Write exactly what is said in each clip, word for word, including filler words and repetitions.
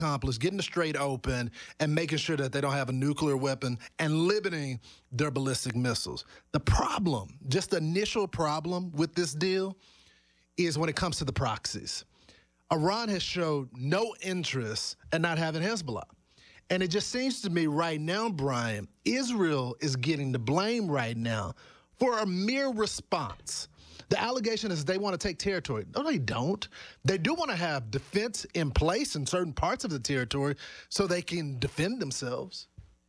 accomplish getting the Strait open and making sure that they don't have a nuclear weapon and limiting their ballistic missiles. The problem, just the initial problem with this deal, is when it comes to the proxies. Iran has showed no interest in not having Hezbollah. And it just seems to me right now, Brian, Israel is getting the blame right now for a mere response. The allegation is they want to take territory. No, they don't. They do want to have defense in place in certain parts of the territory so they can defend themselves.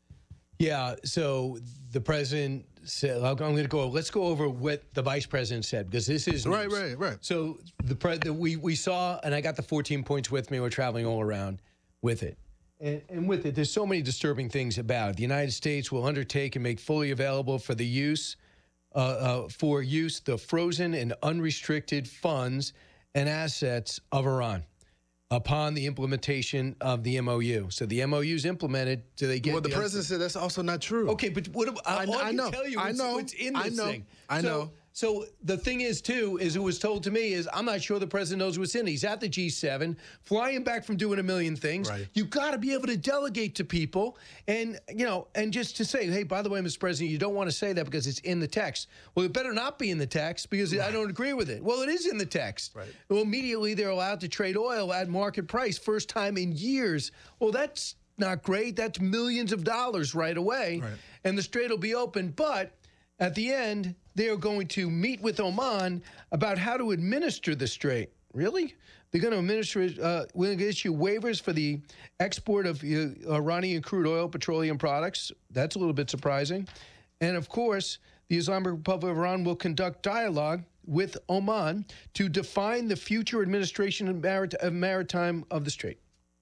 Yeah, so the president said, I'm going to go, let's go over what the vice president said, because this is news. Right, right, right. So the, pre the we, we saw, and I got the fourteen points with me, we're traveling all around with it. And, and with it, there's so many disturbing things about it. The United States will undertake and make fully available for the use, uh, uh, for use the frozen and unrestricted funds and assets of Iran upon the implementation of the M O U. So the M O U is implemented. Do they get? Well, the, the president said that's also not true. Okay, but what I, I, I know. Tell you I know. What's in this I know. thing. I so, know. So the thing is, too, is it was told to me is I'm not sure the president knows what's in it. He's at the G seven, flying back from doing a million things. Right. You got to be able to delegate to people, and you know, and just to say, hey, by the way, Mister President, you don't want to say that because it's in the text. Well, it better not be in the text because right. I don't agree with it. Well, it is in the text. Right. Well, immediately they're allowed to trade oil at market price, first time in years. Well, that's not great. That's millions of dollars right away, right. and the Strait will be open, but at the end, they are going to meet with Oman about how to administer the Strait. Really? They're going to administer, uh, we're going to issue waivers for the export of uh, Iranian crude oil, petroleum products. That's a little bit surprising. And of course, the Islamic Republic of Iran will conduct dialogue with Oman to define the future administration of, marit of maritime of the Strait.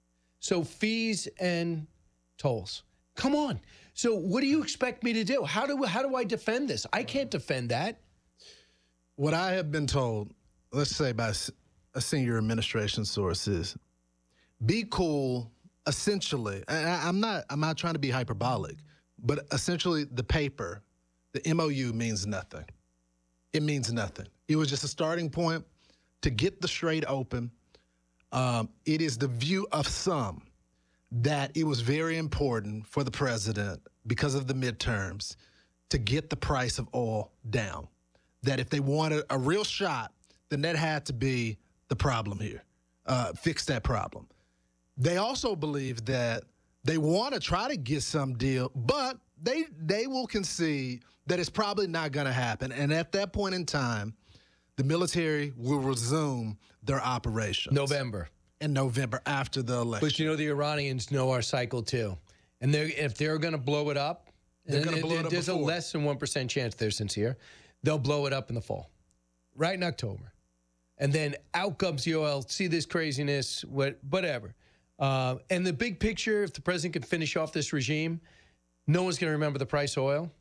So fees and tolls. Come on. So what do you expect me to do? How do how do I defend this? I can't defend that. What I have been told, let's say by a senior administration source, is be cool. Essentially, and I'm not I'm not trying to be hyperbolic, but essentially the paper, the M O U means nothing. It means nothing. It was just a starting point to get the Strait open. Um, it is the view of some that it was very important for the president, because of the midterms, to get the price of oil down. That if they wanted a real shot, then that had to be the problem here, uh, fix that problem. They also believe that they want to try to get some deal, but they they will concede that it's probably not going to happen. And at that point in time, the military will resume their operations. November. In November after the election. But you know, the Iranians know our cycle too. And they're, if they're going to blow it up, they're going to blow it up there's before. a less than one percent chance they're sincere. They'll blow it up in the fall, right in October. And then out comes the oil, see this craziness, what, whatever. Uh, and the big picture, if the president can finish off this regime, no one's going to remember the price of oil.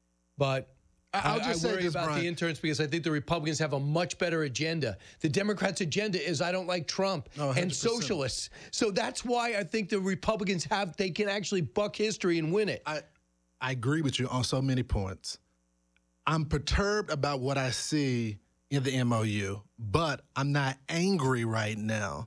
But I'll just I, say worry this, about Brian. the interns because I think the Republicans have a much better agenda. The Democrats' agenda is I don't like Trump oh, and socialists. So that's why I think the Republicans have, they can actually buck history and win it. I, I agree with you on so many points. I'm perturbed about what I see in the M O U, but I'm not angry right now.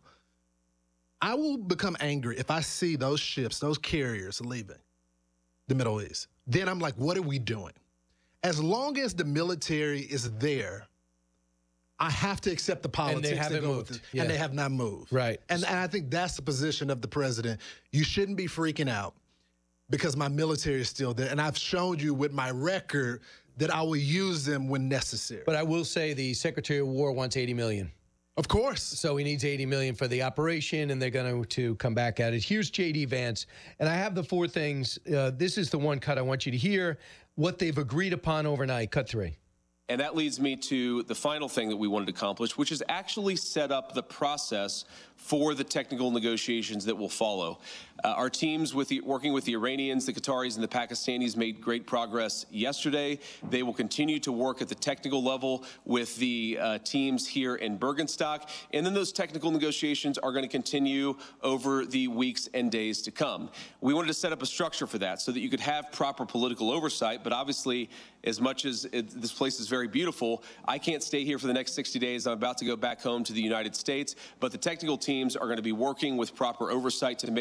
I will become angry if I see those ships, those carriers leaving the Middle East. Then I'm like, what are we doing? As long as the military is there, I have to accept the politics. And they haven't that go moved. with it, Yeah. And they have not moved. Right. And, and I think that's the position of the president. You shouldn't be freaking out because my military is still there. And I've shown you with my record that I will use them when necessary. But I will say the Secretary of War wants eighty million dollars. Of course. So he needs eighty million dollars for the operation, and they're going to come back at it. Here's J D Vance, and I have the four things. Uh, this is the one cut I want you to hear, what they've agreed upon overnight. Cut three. And that leads me to the final thing that we wanted to accomplish, which is actually set up the process for the technical negotiations that will follow. Uh, our teams with the, working with the Iranians, the Qataris, and the Pakistanis made great progress yesterday. They will continue to work at the technical level with the uh, teams here in Bergenstock. And then those technical negotiations are going to continue over the weeks and days to come. We wanted to set up a structure for that so that you could have proper political oversight. But obviously, as much as it, this place is very beautiful, I can't stay here for the next sixty days. I'm about to go back home to the United States. But the technical teams are going to be working with proper oversight to make